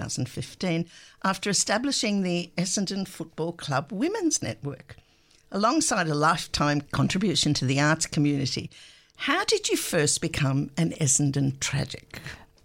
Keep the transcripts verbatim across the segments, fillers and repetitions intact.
thousand fifteen after establishing the Essendon Football Club Women's Network. Alongside a lifetime contribution to the arts community, how did you first become an Essendon tragic?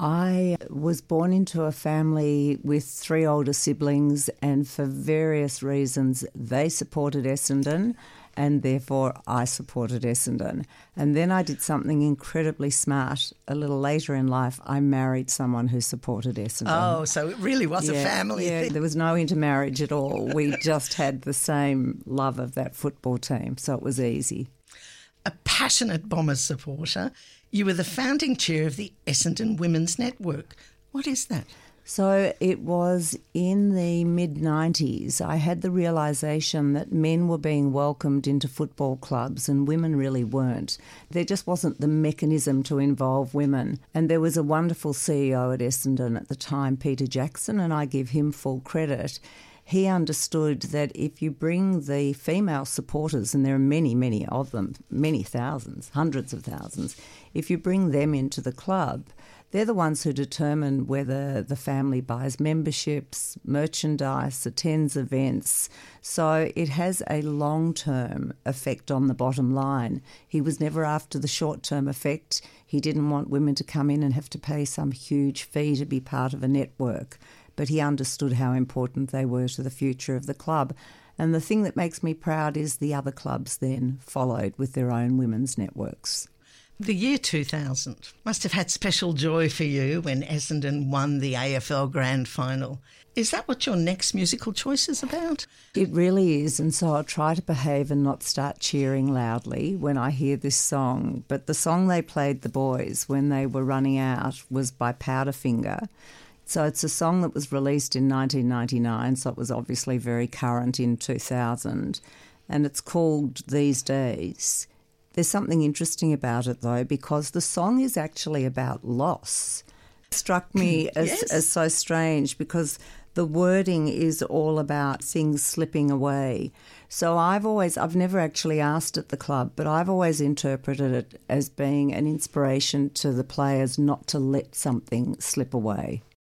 I was born into a family with three older siblings, and for various reasons they supported Essendon, and therefore I supported Essendon. And then I did something incredibly smart. A little later in life, I married someone who supported Essendon. Oh, so it really was yeah, a family yeah, thing. There was no intermarriage at all. We just had the same love of that football team, so it was easy. A passionate Bombers supporter, you were the founding chair of the Essendon Women's Network. What is that? So it was in the mid nineties, I had the realisation that men were being welcomed into football clubs and women really weren't. There just wasn't the mechanism to involve women. And there was a wonderful C E O at Essendon at the time, Peter Jackson, and I give him full credit. He understood that if you bring the female supporters, and there are many, many of them, many thousands, hundreds of thousands, if you bring them into the club, they're the ones who determine whether the family buys memberships, merchandise, attends events. So it has a long-term effect on the bottom line. He was never after the short-term effect. He didn't want women to come in and have to pay some huge fee to be part of a network. But he understood how important they were to the future of the club. And the thing that makes me proud is the other clubs then followed with their own women's networks. The year two thousand must have had special joy for you when Essendon won the A F L Grand Final. Is that what your next musical choice is about? It really is, and so I'll try to behave and not start cheering loudly when I hear this song. But the song they played the boys when they were running out was by Powderfinger. So it's a song that was released in nineteen ninety-nine, so it was obviously very current in two thousand, and it's called These Days. There's something interesting about it, though, because the song is actually about loss. It struck me as, yes. as so strange because the wording is all about things slipping away. So I've always, I've never actually asked at the club, but I've always interpreted it as being an inspiration to the players not to let something slip away.